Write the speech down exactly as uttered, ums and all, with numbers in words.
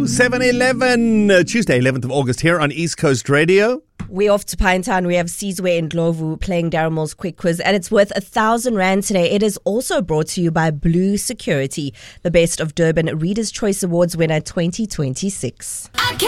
Ooh, seven eleven, uh, Tuesday, eleventh of August here on East Coast Radio. We're off to Pinetown. We have Sizwe and Ndlovu playing Darren Quick Quiz, and it's worth a thousand rand today. It is also brought to you by Blue Security, the Best of Durban Reader's Choice Awards winner twenty twenty-six.